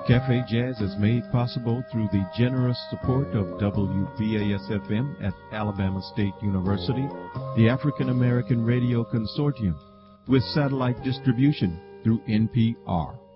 Cafe Jazz is made possible through the generous support of WVAS-FM at Alabama State University, the African American Radio Consortium, with satellite distribution through NPR.